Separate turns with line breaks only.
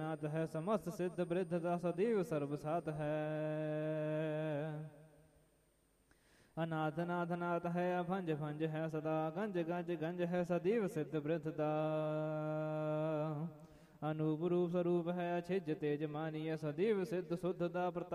नाथ है, समस्त सिद्ध वृद्धता सदैव सर्वसात है। अनाथ नाथ नाथ है, अभंज भंज है सदा, गंज गंज गंज है सदैव सिद्ध वृद्धता। अनूप रूप स्वरूप है, अछिज तेज मानिय सदैव सिद्ध शुद्धता।